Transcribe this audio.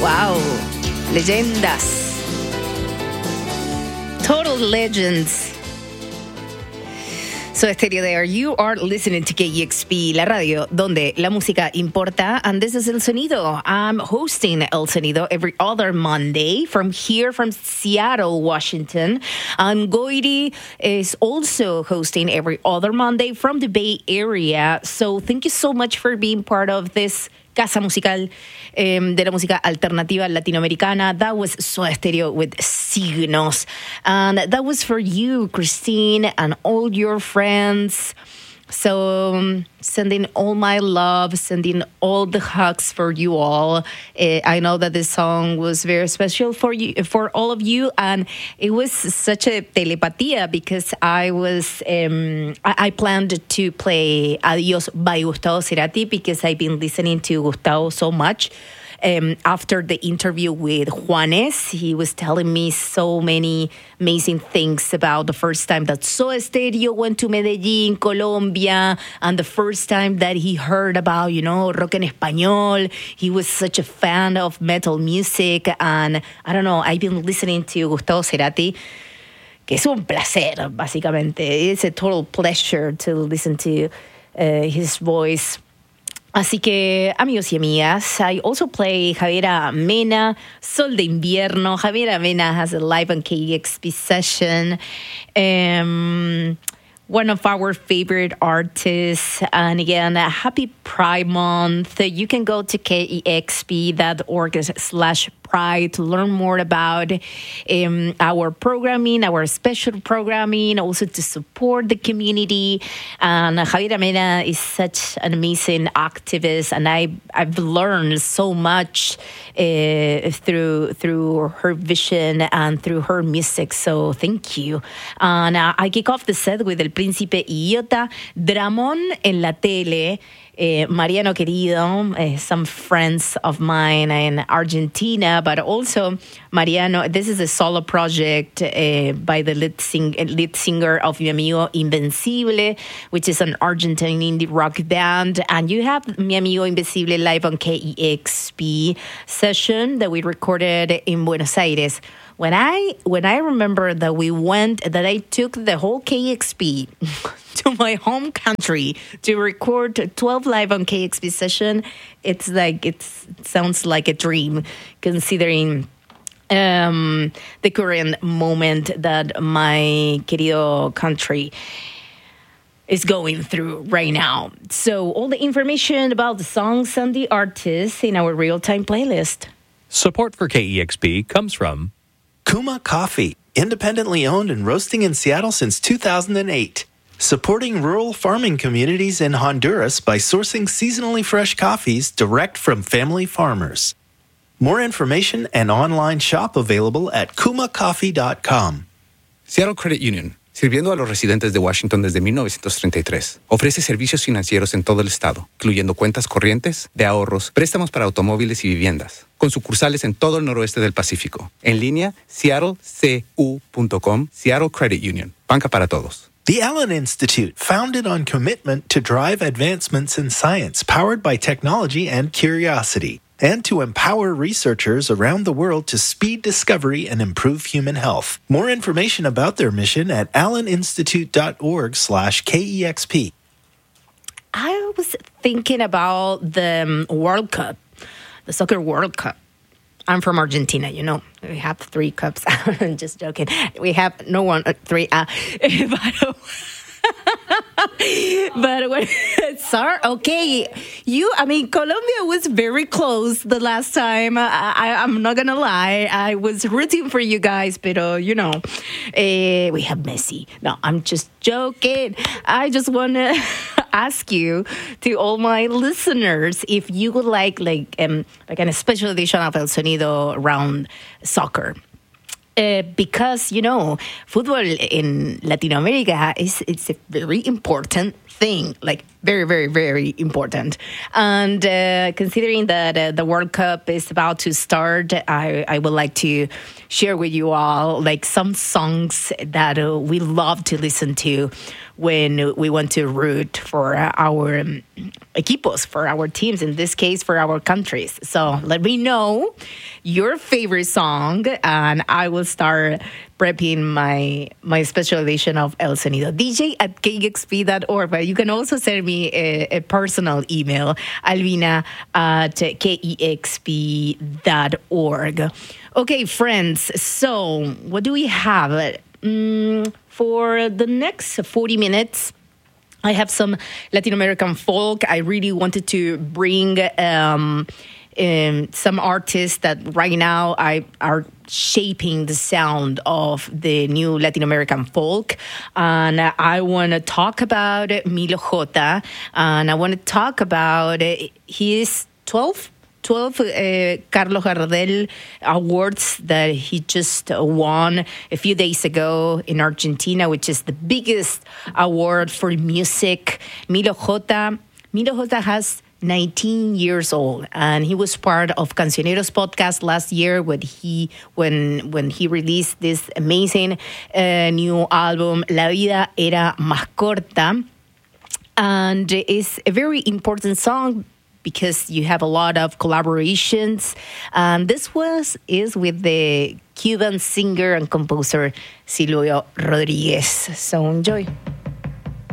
Wow, leyendas. Total legends. So Stereo there, you are listening to KEXP, la radio donde la música importa, and this is El Sonido. I'm hosting El Sonido every other Monday from here from Seattle, Washington. And Goiri is also hosting every other Monday from the Bay Area. So thank you so much for being part of this Casa Musical de la música alternativa latinoamericana. That was Soda Stereo with Signos. And that was for you, Christine, and all your friends. So sending all my love, sending all the hugs for you all. I know that this song was very special for you, for all of you, and it was such a telepatía because I was I planned to play Adiós by Gustavo Cerati because I've been listening to Gustavo so much. After the interview with Juanes, he was telling me so many amazing things about the first time that Soda Stereo went to Medellín, Colombia, and the first time that he heard about, rock en español. He was such a fan of metal music, and I don't know, I've been listening to Gustavo Cerati, que es un placer, básicamente. It's a total pleasure to listen to his voice. Así que, amigos y amigas, I also play Javiera Mena, Sol de Invierno. Javiera Mena has a live on KEXP session. One of our favorite artists. And again, happy Pride Month. You can go to kexp.org/Pride to learn more about our programming, our special programming, also to support the community. And Javiera Mena is such an amazing activist, and I've learned so much through her vision and through her music. So thank you. And I kick off the set with El Príncipe Idiota, Dramón en la tele. Mariano Querido, some friends of mine in Argentina, but also Mariano, this is a solo project by the lead singer of Mi Amigo Invencible, which is an Argentine indie rock band. And you have Mi Amigo Invencible live on KEXP session that we recorded in Buenos Aires. When I remember that I took the whole KEXP to my home country to record 12 live on KEXP session, it sounds like a dream, considering the current moment that my querido country is going through right now. So all the information about the songs and the artists in our real-time playlist. Support for KEXP comes from Kuma Coffee, independently owned and roasting in Seattle since 2008. Supporting rural farming communities in Honduras by sourcing seasonally fresh coffees direct from family farmers. More information and online shop available at kumacoffee.com. Seattle Credit Union, sirviendo a los residentes de Washington desde 1933. Ofrece servicios financieros en todo el estado, incluyendo cuentas corrientes, de ahorros, préstamos para automóviles y viviendas, con sucursales en todo el noroeste del Pacífico. En línea, seattlecu.com, Seattle Credit Union, banca para todos. The Allen Institute, founded on commitment to drive advancements in science powered by technology and curiosity, and to empower researchers around the world to speed discovery and improve human health. More information about their mission at alleninstitute.org/KEXP. I was thinking about the World Cup, the Soccer World Cup. I'm from Argentina, We have 3 cups. I'm just joking. We have no one, 3. But when sorry, okay, Colombia was very close the last time. I'm not gonna lie, I was rooting for you guys, but we have Messi. No, I'm just joking. I just want to ask you, to all my listeners, if you would like a special edition of El Sonido around soccer. Because, football in Latin America it's a very important thing, Very, very, very important. And considering that the World Cup is about to start, I would like to share with you all like some songs that we love to listen to when we want to root for our equipos, for our teams, in this case, for our countries. So let me know your favorite song, and I will start prepping my special edition of El Sonido. DJ@kexp.org, but you can also send me a personal email, alvina@kexp.org. Okay, friends, so what do we have? For the next 40 minutes, I have some Latin American folk. I really wanted to bring some artists that right now are shaping the sound of the new Latin American folk. And I want to talk about Milo J. And I want to talk about his 12 Carlos Gardel awards that he just won a few days ago in Argentina, which is the biggest award for music. Milo J. has 19 years old, and he was part of Cancioneros podcast last year when he released this amazing new album, La Vida Era Más Corta. And it's a very important song because you have a lot of collaborations. And this is with the Cuban singer and composer Silvio Rodriguez. So enjoy.